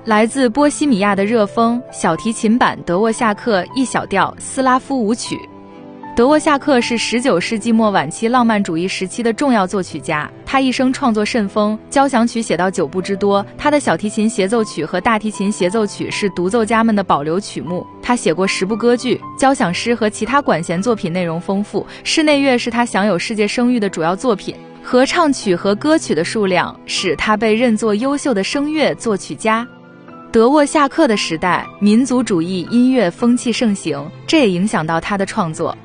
来自波西米亚的热风小提琴版德沃夏克 E 小调斯拉夫舞曲。德沃夏克是19世纪末晚期浪漫主义时期的重要作曲家，他一生创作甚丰，交响曲写到9部之多。他的小提琴协奏曲和大提琴协奏曲是独奏家们的保留曲目。他写过10部歌剧、交响诗和其他管弦作品，内容丰富。室内乐是他享有世界声誉的主要作品。合唱曲和歌曲的数量使他被认作优秀的声乐作曲家。德沃夏克的时代，民族主义音乐风气盛行，这也影响到他的创作。